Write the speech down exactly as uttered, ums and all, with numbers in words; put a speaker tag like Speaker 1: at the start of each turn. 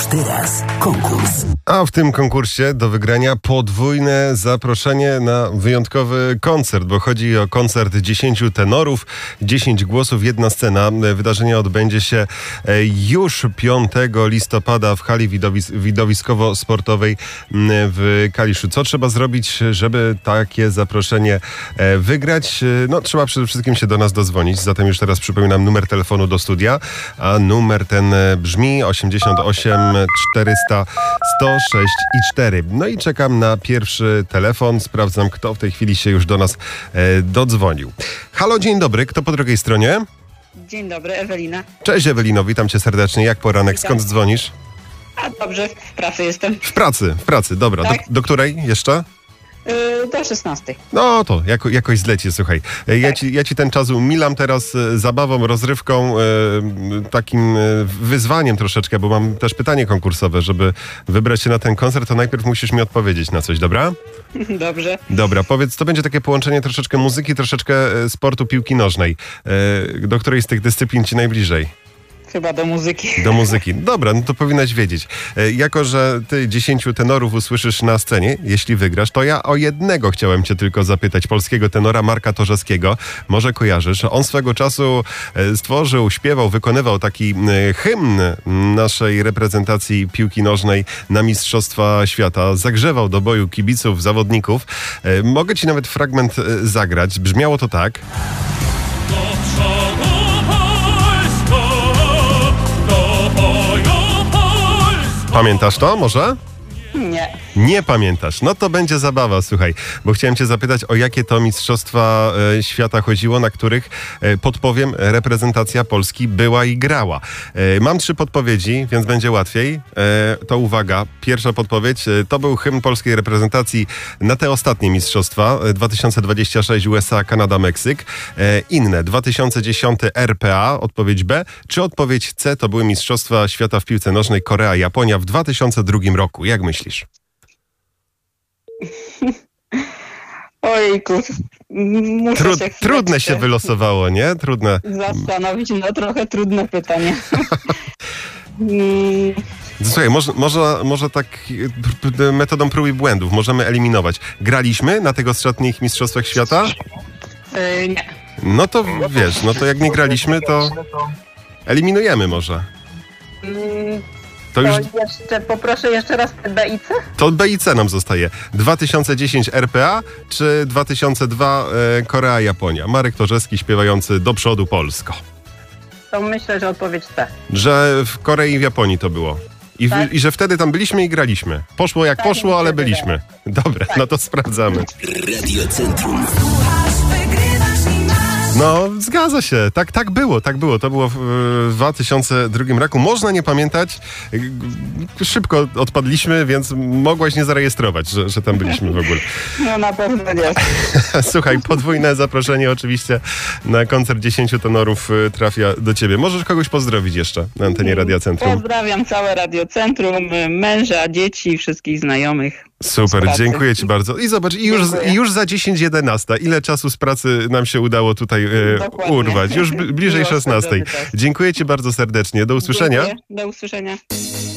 Speaker 1: teraz konkurs.
Speaker 2: A w tym konkursie do wygrania podwójne zaproszenie na wyjątkowy koncert, bo chodzi o koncert dziesięciu tenorów, dziesięć głosów, jedna scena. Wydarzenie odbędzie się już piątego listopada w hali widowis- widowiskowo-sportowej w Kaliszu. Co trzeba zrobić, żeby takie zaproszenie wygrać? No, trzeba przede wszystkim się do nas dozwonić, zatem już teraz przypominam numer telefonu do studia, a numer ten brzmi osiemdziesiąt osiem czterysta sto sześć i cztery. No i czekam na pierwszy telefon. Sprawdzam, kto w tej chwili się już do nas e, dodzwonił. Halo, dzień dobry. Kto po drugiej stronie?
Speaker 3: Dzień dobry, Ewelina.
Speaker 2: Cześć Ewelino, witam cię serdecznie. Jak poranek?
Speaker 3: Witam.
Speaker 2: Skąd dzwonisz?
Speaker 3: A dobrze, w pracy jestem.
Speaker 2: W pracy, w pracy, dobra.
Speaker 3: Tak.
Speaker 2: Do, do której jeszcze?
Speaker 3: Yy, do szesnastej.
Speaker 2: No to jako, jakoś zleci, słuchaj. Ja,
Speaker 3: Tak.
Speaker 2: ci, ja ci ten czas umilam teraz e, zabawą, rozrywką, e, takim e, wyzwaniem troszeczkę, bo mam też pytanie konkursowe, żeby wybrać się na ten koncert, to najpierw musisz mi odpowiedzieć na coś, dobra?
Speaker 3: Dobrze.
Speaker 2: Dobra, powiedz, to będzie takie połączenie troszeczkę muzyki, troszeczkę e, sportu piłki nożnej. E, do której z tych dyscyplin ci najbliżej?
Speaker 3: Chyba do muzyki.
Speaker 2: Do muzyki. Dobra, no to powinnaś wiedzieć. E, jako, że ty dziesięciu tenorów usłyszysz na scenie, jeśli wygrasz, to ja o jednego chciałem cię tylko zapytać. Polskiego tenora Marka Torzewskiego. Może kojarzysz? On swego czasu e, stworzył, śpiewał, wykonywał taki e, hymn naszej reprezentacji piłki nożnej na Mistrzostwa Świata. Zagrzewał do boju kibiców, zawodników. E, mogę ci nawet fragment e, zagrać. Brzmiało to tak. Pamiętasz to może?
Speaker 3: Nie.
Speaker 2: Nie pamiętasz. No to będzie zabawa, słuchaj, bo chciałem cię zapytać, o jakie to mistrzostwa e, świata chodziło, na których, e, podpowiem, reprezentacja Polski była i grała. E, mam trzy podpowiedzi, więc będzie łatwiej. E, to uwaga, pierwsza podpowiedź, e, to był hymn polskiej reprezentacji na te ostatnie mistrzostwa, e, dwa tysiące dwudziesty szósty U S A, Kanada, Meksyk. E, inne, dwa tysiące dziesiąty R P A, odpowiedź B, czy odpowiedź C, to były mistrzostwa świata w piłce nożnej Korea, Japonia w dwa tysiące drugim roku. Jak myślisz?
Speaker 3: Ojku. Muszę
Speaker 2: Trud,
Speaker 3: się
Speaker 2: trudne się
Speaker 3: chwileczkę
Speaker 2: wylosowało, nie? Trudne.
Speaker 3: zastanowić, no trochę trudne pytanie. Mm,
Speaker 2: Słuchaj, może, może, może tak p- p- metodą prób i błędów możemy eliminować. Graliśmy na tych ostatnich mistrzostwach świata?
Speaker 3: yy, nie.
Speaker 2: No to wiesz, no to jak nie graliśmy, to eliminujemy może.
Speaker 3: Mm,
Speaker 2: To
Speaker 3: to
Speaker 2: już
Speaker 3: jeszcze poproszę jeszcze raz te B i C?
Speaker 2: to B i C nam zostaje. dwa tysiące dziesięć R P A czy dwa tysiące dwa e, Korea, Japonia? Marek Torzewski śpiewający Do przodu Polsko.
Speaker 3: To myślę, że odpowiedź C.
Speaker 2: Że w Korei i w Japonii to było. I, w,
Speaker 3: Tak.
Speaker 2: I że wtedy tam byliśmy i graliśmy. Poszło jak
Speaker 3: Tak,
Speaker 2: poszło, ale
Speaker 3: myślę, że
Speaker 2: byliśmy. Dobra, no to sprawdzamy.
Speaker 1: Radiocentrum.
Speaker 2: No, zgadza się. Tak, tak było, tak było. To było w, w dwa tysiące drugim roku. Można nie pamiętać. Szybko odpadliśmy, więc mogłaś nie zarejestrować, że, że tam byliśmy w ogóle.
Speaker 3: No na pewno nie.
Speaker 2: Słuchaj, podwójne zaproszenie oczywiście na koncert dziesięciu tenorów y, trafia do ciebie. Możesz kogoś pozdrowić jeszcze na antenie Radia Centrum.
Speaker 3: Pozdrawiam całe Radiocentrum, męża, dzieci, wszystkich znajomych.
Speaker 2: Super,
Speaker 3: z pracy.
Speaker 2: dziękuję ci bardzo. I zobacz, i już,
Speaker 3: Dziękuję.
Speaker 2: i już za dziesięć jedenaście. Ile czasu z pracy nam się udało tutaj e,
Speaker 3: Dokładnie.
Speaker 2: urwać? Już bl- bliżej
Speaker 3: Miło
Speaker 2: szesnastej.
Speaker 3: spędzony czas.
Speaker 2: Dziękuję ci bardzo serdecznie. Do usłyszenia.
Speaker 3: Dziękuję. Do usłyszenia.